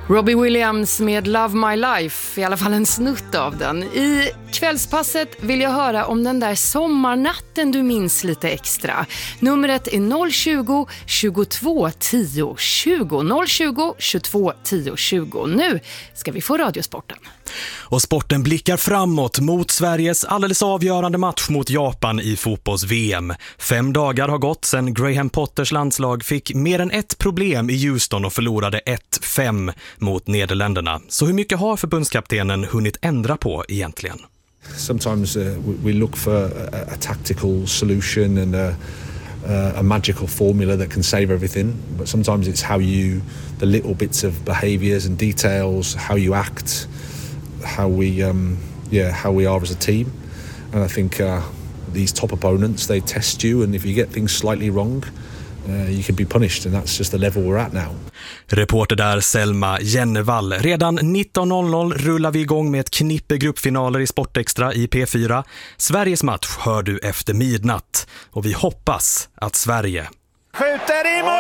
Robbie Williams med Love My Life, i alla fall en snutt av den. I kvällspasset vill jag höra om den där sommarnatten du minns lite extra. Numret är 020 22 10 20. 020 22 10 20. Nu ska vi få radiosporten. Och sporten blickar framåt mot Sveriges alldeles avgörande match mot Japan i fotbolls-VM. 5 dagar har gått sedan Graham Potters landslag fick mer än ett problem i Houston och förlorade 1-5 mot Nederländerna. Så hur mycket har förbundskaptenen hunnit ändra på egentligen? Sometimes we look for a tactical solution and a magical formula that can save everything, but sometimes it's the little bits of behaviours and details, how you act, how we are as a team. And I think these top opponents, they test you, and if you get things slightly wrong, you can be punished, and that's just the level we're at now. Reporter där Selma Jennevall. Redan 19.00 rullar vi igång med ett knippe gruppfinaler i Sportextra i P4. Sveriges match hör du efter midnatt, och vi hoppas att Sverige skjuter i mål!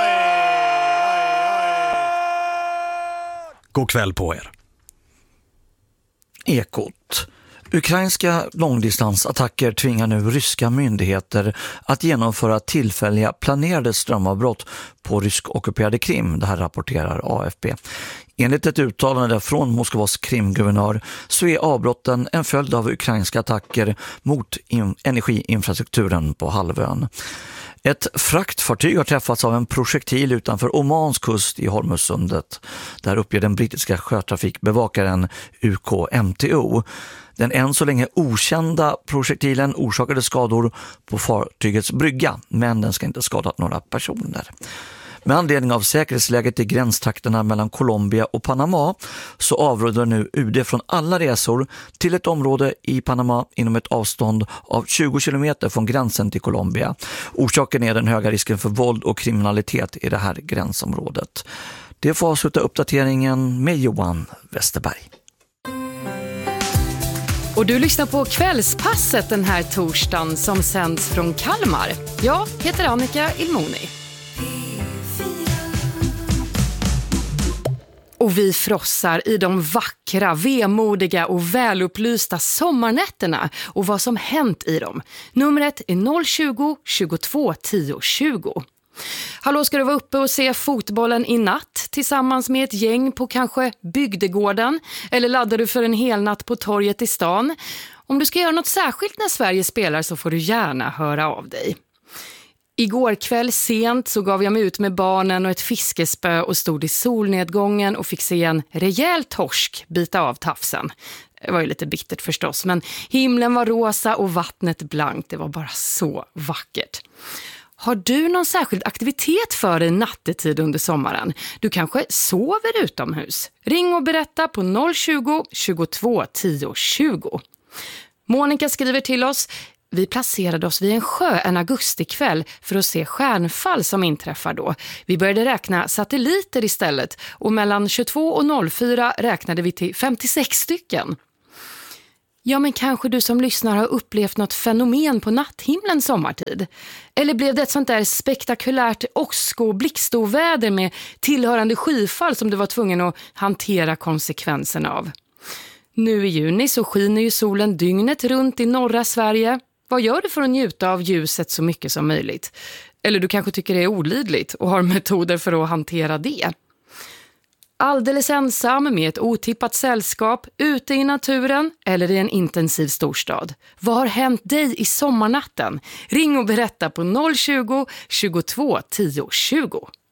God kväll på er. Ekot. Ukrainska långdistansattacker tvingar nu ryska myndigheter att genomföra tillfälliga planerade strömavbrott på rysk-ockuperade Krim, det här rapporterar AFP. Enligt ett uttalande från Moskvas Krimguvernör så är avbrotten en följd av ukrainska attacker mot energiinfrastrukturen på halvön. Ett fraktfartyg har träffats av en projektil utanför Omans kust i Hormuzsundet. Där uppger den brittiska sjötrafikbevakaren UKMTO. Den än så länge okända projektilen orsakade skador på fartygets brygga, men den ska inte skadat några personer. Med anledning av säkerhetsläget i gränstrakterna mellan Colombia och Panama så avråder nu UD från alla resor till ett område i Panama inom ett avstånd av 20 kilometer från gränsen till Colombia. Orsaken är den höga risken för våld och kriminalitet i det här gränsområdet. Det får avsluta uppdateringen med Johan Westerberg. Och du lyssnar på Kvällspasset den här torsdagen som sänds från Kalmar. Jag heter Annika Ilmoni. Och vi frossar i de vackra, vemodiga och välupplysta sommarnätterna och vad som hänt i dem. Numret är 020 22 10 20. Hallå, ska du vara uppe och se fotbollen i natt tillsammans med ett gäng på kanske bygdegården? Eller laddar du för en hel natt på torget i stan? Om du ska göra något särskilt när Sverige spelar så får du gärna höra av dig. Igår kväll sent så gav jag mig ut med barnen och ett fiskespö och stod i solnedgången och fick se en rejäl torsk bita av tafsen. Det var ju lite bittert förstås, men himlen var rosa och vattnet blankt. Det var bara så vackert. Har du någon särskild aktivitet för dig nattetid under sommaren? Du kanske sover utomhus? Ring och berätta på 020 22 10 20. Monica skriver till oss: vi placerade oss vid en sjö en augustikväll för att se stjärnfall som inträffar då. Vi började räkna satelliter istället och mellan 22 och 04 räknade vi till 56 stycken. Ja, men kanske du som lyssnar har upplevt något fenomen på natthimlen sommartid. Eller blev det ett sånt där spektakulärt åsko- och blixtoväder med tillhörande skyfall som du var tvungen att hantera konsekvenserna av? Nu i juni så skiner ju solen dygnet runt i norra Sverige. Vad gör du för att njuta av ljuset så mycket som möjligt? Eller du kanske tycker det är olidligt och har metoder för att hantera det. Alldeles ensam med ett otippat sällskap, ute i naturen eller i en intensiv storstad. Vad har hänt dig i sommarnatten? Ring och berätta på 020 22 10 20.